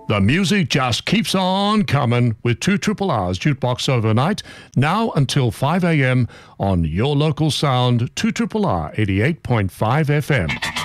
The music just keeps on coming with 2 Triple R's Jukebox Overnight, now until 5 a.m. on your local sound, 2 Triple R 88.5 FM.